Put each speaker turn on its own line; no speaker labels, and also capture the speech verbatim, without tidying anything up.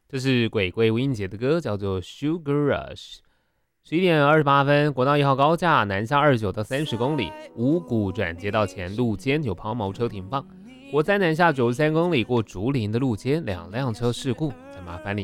这是鬼鬼吴英杰的歌，叫做 Sugar Rush。十一点二十八分，国道一号高架南下二十九到三十公里，五股转接道前路肩有抛锚车停放。国三南下九十三公里过竹林的路肩，两辆车事故，再麻烦你